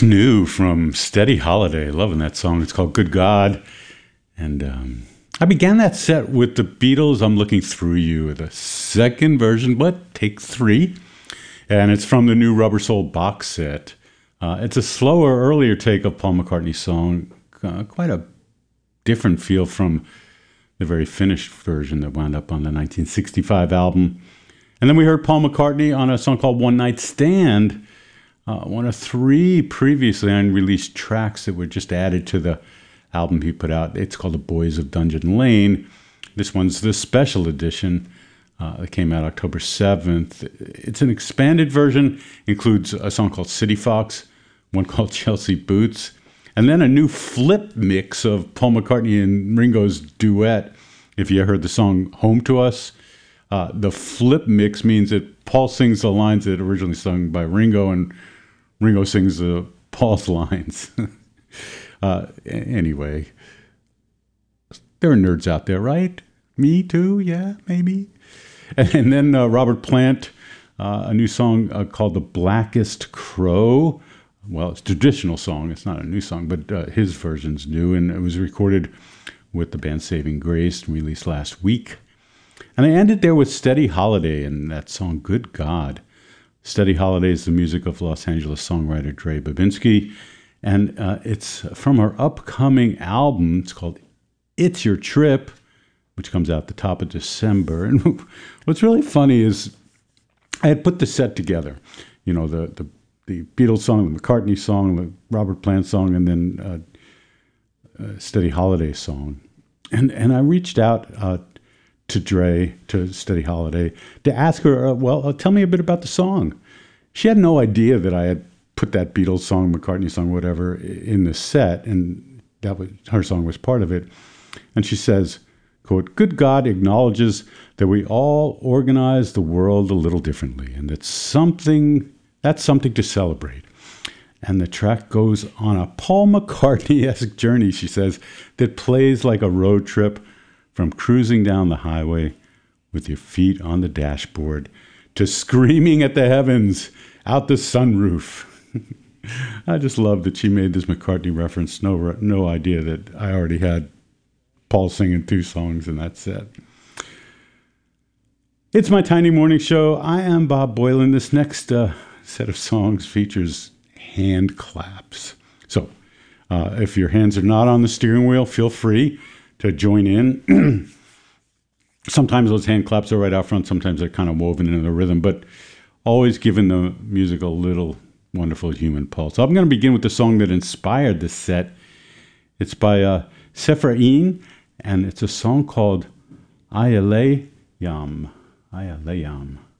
New from Steady Holiday. Loving that song. It's called Good God. And I began that set with the Beatles' I'm Looking Through You, the second version, but take three. And it's from the new Rubber Soul box set. It's a slower, earlier take of Paul McCartney's song. Quite a different feel from the very finished version that wound up on the 1965 album. And then we heard Paul McCartney on a song called One Night Stand, one of three previously unreleased tracks that were just added to the album he put out. It's called The Boys of Dungeon Lane. This one's the special edition that came out October 7th. It's an expanded version, includes a song called City Fox, one called Chelsea Boots, and then a new flip mix of Paul McCartney and Ringo's duet. If you heard the song Home to Us, the flip mix means that Paul sings the lines that originally sung by Ringo, and Ringo sings Paul's lines. Anyway, there are nerds out there, right? Me too, yeah, maybe. And then Robert Plant, a new song called The Blackest Crow. Well, it's a traditional song. It's not a new song, but his version's new, and it was recorded with the band Saving Grace and released last week. And I ended there with Steady Holiday and that song, Good God. Steady Holiday is the music of Los Angeles songwriter Dre Babinski, and it's from her upcoming album. It's called It's Your Trip, which comes out the top of December. And what's really funny is I had put the set together, you know, the Beatles song, the McCartney song, the Robert Plant song, and then Steady Holiday song. And I reached out to Dre, to Steady Holiday, to ask her, tell me a bit about the song. She had no idea that I had put that Beatles song, McCartney song, whatever, in the set, and her song was part of it. And she says, quote, Good God acknowledges that we all organize the world a little differently, and that's something to celebrate. And the track goes on a Paul McCartney-esque journey, she says, that plays like a road trip from cruising down the highway with your feet on the dashboard to screaming at the heavens out the sunroof. I just love that she made this McCartney reference. No idea that I already had Paul singing two songs in that set. It's my Tiny Morning Show. I am Bob Boilen. This next set of songs features hand claps. So if your hands are not on the steering wheel, feel free to join in. Sometimes those hand claps are right out front. Sometimes they're kind of woven into the rhythm, but always giving the music a little wonderful human pulse. So I'm going to begin with the song that inspired this set. It's by Sepharine, and it's a song called Ayalei Yam. Ayalei Yam.